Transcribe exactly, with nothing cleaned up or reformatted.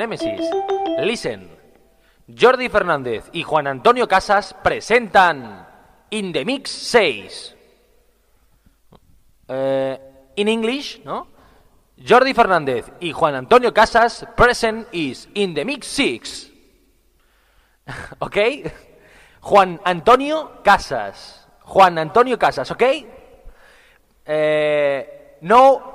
Nemesis. Listen. Jordi Fernández y Juan Antonio Casas presentan In the Mix seis. Uh, in English, ¿no? Jordi Fernández y Juan Antonio Casas present is In the Mix six. ¿Ok? Juan Antonio Casas. Juan Antonio Casas, ¿ok? Uh, no